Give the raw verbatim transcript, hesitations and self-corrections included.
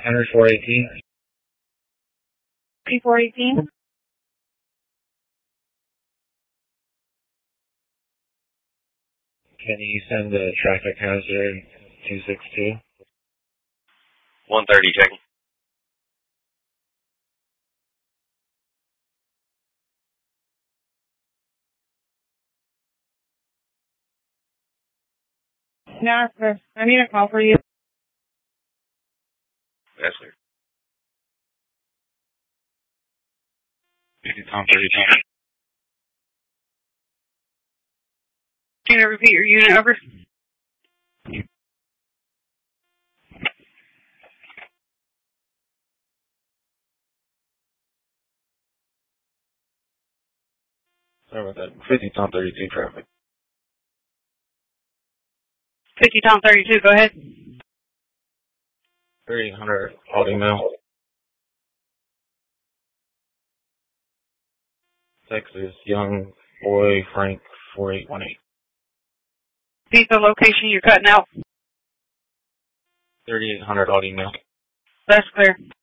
Hunter four eighteen. P four eighteen. Can you send the traffic hazard two six two? one thirty, checking. Yeah, sir. I need a call for you. Yes, sir. fifty Tom thirty-two. Can you repeat your unit over? Sorry about that. fifty Tom thirty-two traffic. fifty Tom thirty-two, go ahead. thirty-eight hundred Audi Mill. Texas, young boy Frank four eight one eight. Repeat the location you're cutting out. thirty-eight hundred Audi Mill. That's clear.